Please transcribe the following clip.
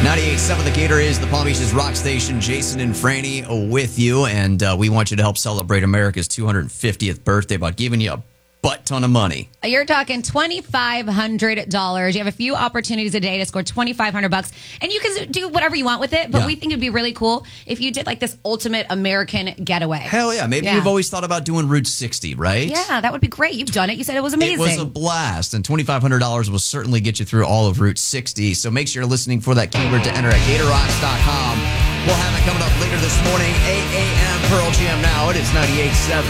98.7 The Gator is the Palm Beach's rock station. Jason and Franny with you, and we want you to help celebrate America's 250th birthday by giving you a butt ton of money. You're talking $2,500. You have a few opportunities a day to score $2,500, and you can do whatever you want with it. But we think it'd be really cool if you did like this ultimate American getaway. Hell yeah! Maybe you've always thought about doing Route 60, right? Yeah, that would be great. You've done it. You said it was amazing. It was a blast, and $2,500 will certainly get you through all of Route 60. So make sure you're listening for that keyword to enter at GatorRocks.com. We'll have it coming up later this morning, 8 a.m. Pearl Jam. Now it is 98.7.